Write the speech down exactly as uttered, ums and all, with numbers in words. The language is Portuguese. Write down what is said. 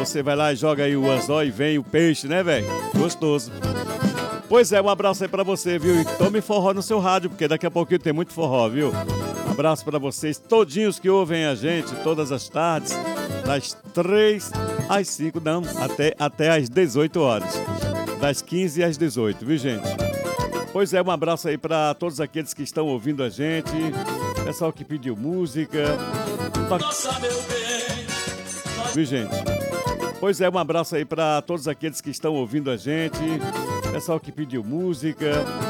você vai lá e joga aí o anzol e vem o peixe, né, velho? Gostoso. Pois é, um abraço aí pra você, viu? E tome forró no seu rádio, porque daqui a pouquinho tem muito forró, viu? Um abraço pra vocês, todinhos que ouvem a gente todas as tardes, das três às cinco, não, até, até às dezoito horas. Das quinze às dezoito, viu, gente? Pois é, um abraço aí pra todos aqueles que estão ouvindo a gente, pessoal que pediu música. Viu, gente? Pois é, um abraço aí pra todos aqueles que estão ouvindo a gente, pessoal que pediu música.